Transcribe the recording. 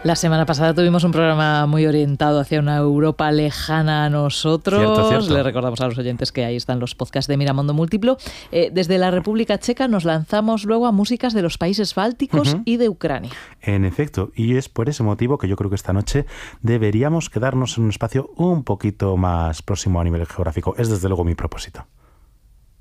La semana pasada tuvimos un programa muy orientado hacia una Europa lejana a nosotros. Cierto. Le recordamos a los oyentes que ahí están los podcasts de Miramundo Múltiplo. Desde la República Checa nos lanzamos luego a músicas de los países bálticos y de Ucrania. En efecto, y es por ese motivo que yo creo que esta noche deberíamos quedarnos en un espacio un poquito más próximo a nivel geográfico. Es desde luego mi propósito.